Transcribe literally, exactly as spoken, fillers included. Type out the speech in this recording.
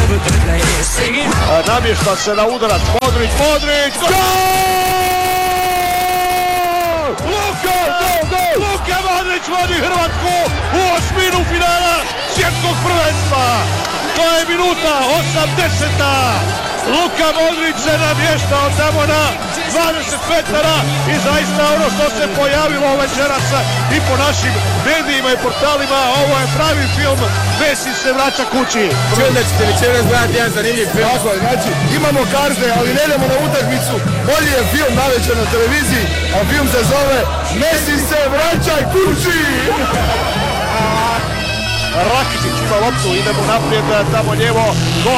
Namješta se na udarac, Modrić, Modrić, gol! Luka, gol, gol! Luka Modrić vodi Hrvatsku u osminu finala svjetskog prvenstva. To je minuta osamdeseta. Luka Modrić se namještao tamo na dvadeset metara i zaista ono što se pojavilo večeras i po našim medijima i portalima, ovo je pravi film, Messi se vraća kući. Čujem da ćete večeras gledati jedan zanimljiv film. Tako je, znači imamo karte, ali ne idemo na utakmicu, bolji je film navečer na televiziji, a film se zove Messi se vraća kući! Rakitic ima loptu, idemo naprijed, tamo njevo, gol.